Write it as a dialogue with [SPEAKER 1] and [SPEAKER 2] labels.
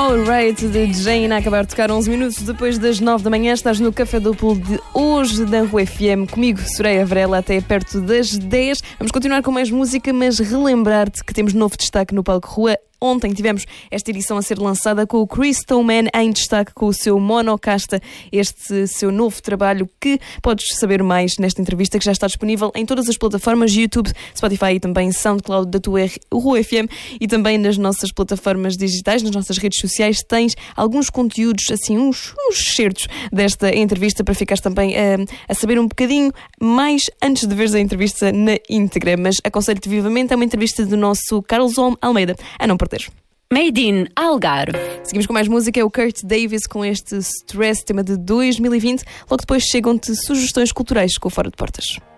[SPEAKER 1] Alright, de Jane a acabar de tocar 11 minutos depois das 9 da manhã. Estás no Café Duplo de hoje da Rua FM, comigo, Soraya Varela, até perto das 10. Vamos continuar com mais música, mas relembrar-te que temos novo destaque no palco Rua. Ontem tivemos esta edição a ser lançada com o Crystal Man em destaque com o seu Monocasta, este seu novo trabalho que podes saber mais nesta entrevista que já está disponível em todas as plataformas YouTube, Spotify e também SoundCloud da tua Rua FM e também nas nossas plataformas digitais, nas nossas redes sociais. Tens alguns conteúdos, assim, uns excertos desta entrevista para ficares também a saber um bocadinho mais antes de veres a entrevista na íntegra. Mas aconselho-te vivamente, é uma entrevista do nosso Carlos Almeida, a não perder.
[SPEAKER 2] Made in Algarve.
[SPEAKER 1] Seguimos com mais música, é o Kurt Davis com este Stress, tema de 2020. Logo depois chegam-te sugestões culturais com o Fora de Portas.